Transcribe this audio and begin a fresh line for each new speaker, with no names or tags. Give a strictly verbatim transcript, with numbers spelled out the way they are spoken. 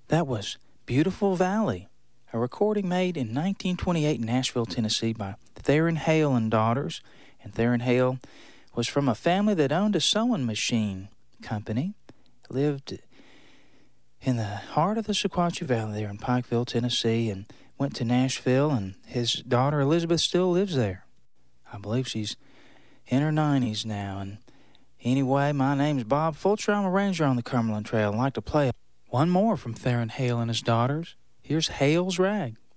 That was Beautiful Valley, a recording made in nineteen twenty-eight in Nashville, Tennessee by Theron Hale and Daughters. And Theron Hale was from a family that owned a sewing machine company, lived in the heart of the Sequatchie Valley there in Pikeville, Tennessee, and went to Nashville, and his daughter Elizabeth still lives there. I believe she's in her nineties now. And anyway, my name's Bob Fulcher. I'm a ranger on the Cumberland Trail. I'd like to play one more from Theron Hale and his Daughters. Here's Hale's Rag.